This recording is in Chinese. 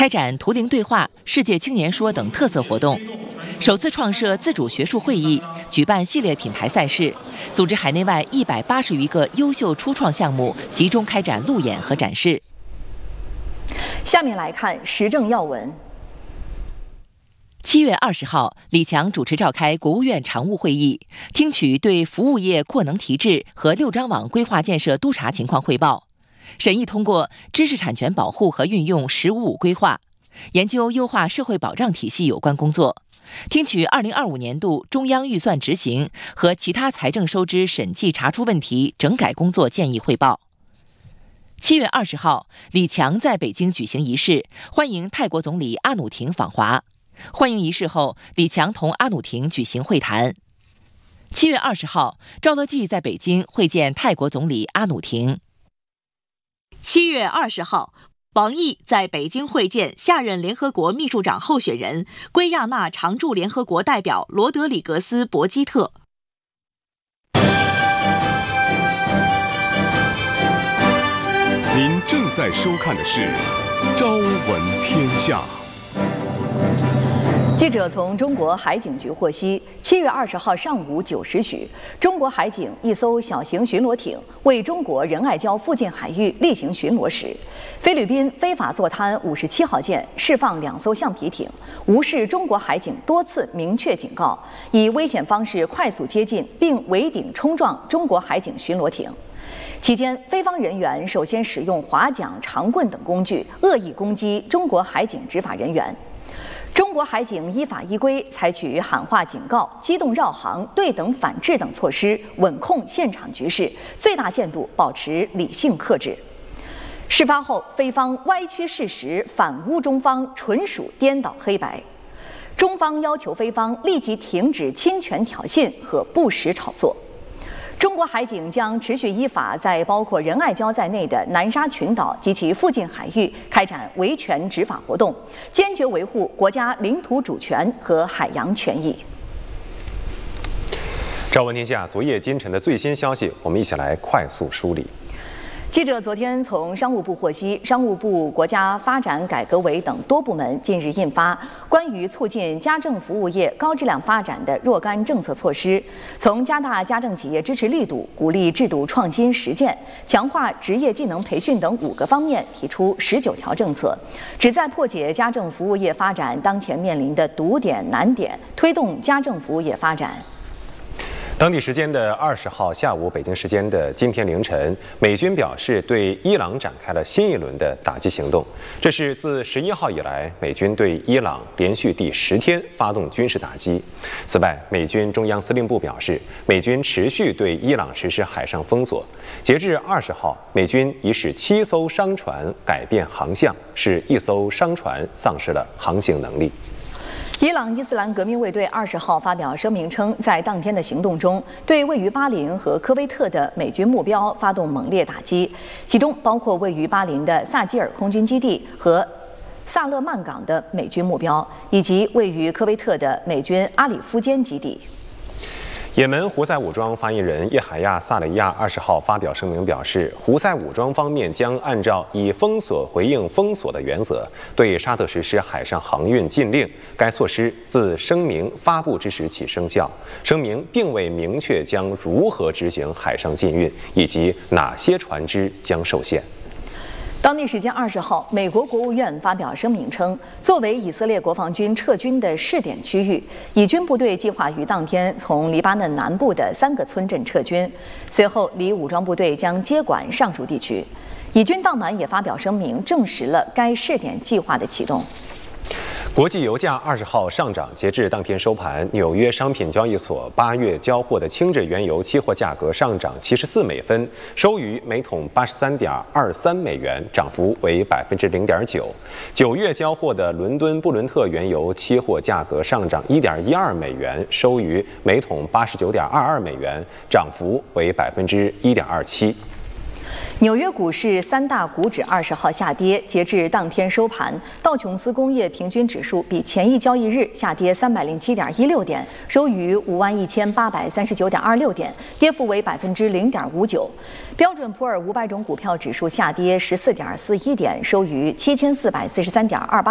开展图灵对话、世界青年说等特色活动，首次创设自主学术会议，举办系列品牌赛事，组织海内外180余个优秀初创项目集中开展路演和展示。 下面来看时政要闻。 7月20号，李强主持召开国务院常务会议，听取对服务业扩能提质和6张网规划建设督查情况汇报，审议通过知识产权保护和运用“1055”规划，研究优化社会保障体系有关工作，听取2025年度中央预算执行和其他财政收支审计查出问题整改工作建议汇报。7月20号，李强在北京举行仪式，欢迎泰国总理阿努廷访华。欢迎仪式后，李强同阿努廷举行会谈。7月20号，赵乐际在北京会见泰国总理阿努廷。 7月20号，王毅在北京会见下任联合国秘书长候选人、圭亚那常驻联合国代表罗德里格斯·博基特。 您正在收看的是《朝闻天下》。 记者从中国海警局获悉，7月20号上午9时许，中国海警一艘小型巡逻艇为中国仁爱礁附近海域例行巡逻时，菲律宾非法坐滩57号舰释放2艘橡皮艇，无视中国海警多次明确警告，以危险方式快速接近并围顶冲撞中国海警巡逻艇。期间，菲方人员首先使用划桨、长棍等工具恶意攻击中国海警执法人员。中国海警依法依规采取喊话警告、机动绕行、对等反制等措施，稳控现场局势，最大限度保持理性克制。事发后，菲方歪曲事实，反诬中方，纯属颠倒黑白。中方要求菲方立即停止侵权挑衅和不实炒作。中国海警将持续依法在包括仁爱礁在内的南沙群岛及其附近海域开展维权执法活动，坚决维护国家领土主权和海洋权益。 朝闻天下昨夜今晨的最新消息，我们一起来快速梳理。 记者昨天从商务部获悉，商务部、国家发展改革委等多部门近日印发关于促进家政服务业高质量发展的若干政策措施，从加大家政企业支持力度、鼓励制度创新实践、强化职业技能培训等5个方面提出19条政策，旨在破解家政服务业发展当前面临的堵点难点，推动家政服务业发展。 当地时间的20号下午，北京时间的今天凌晨，美军表示对伊朗展开了新一轮的打击行动。这是自11号以来，美军对伊朗连续第10天发动军事打击。此外，美军中央司令部表示，美军持续对伊朗实施海上封锁。截至20号，美军已使7艘商船改变航向，使1艘商船丧失了航行能力。 伊朗伊斯兰革命卫队20号发表声明称，在当天的行动中，对位于巴林和科威特的美军目标发动猛烈打击，其中包括位于巴林的萨基尔空军基地和萨勒曼港的美军目标，以及位于科威特的美军阿里夫坚基地。 也门胡塞武装发言人叶海亚·萨雷亚20号发表声明表示，胡塞武装方面将按照以封锁回应封锁的原则，对沙特实施海上航运禁令。该措施自声明发布之时起生效。声明并未明确将如何执行海上禁运，以及哪些船只将受限。 当地时间20号，美国国务院发表声明称，作为以色列国防军撤军的试点区域，以军部队计划于当天从黎巴嫩南部的3个村镇撤军，随后黎武装部队将接管上述地区。以军当晚也发表声明，证实了该试点计划的启动。 国际油价20号上涨，截至当天收盘，纽约商品交易所8月交货的轻质原油期货价格上涨74美分，收于每桶83.23美元，涨幅为0.9%。9月交货的伦敦布伦特原油期货价格上涨1.12美元，收于每桶89.22美元，涨幅为1.27%。 纽约股市3大股指20号下跌，截至当天收盘，道琼斯工业平均指数比前一交易日下跌307.16点，收于51839.26点，跌幅为0.59%。标准普尔500种股票指数下跌14.41点，收于7443.28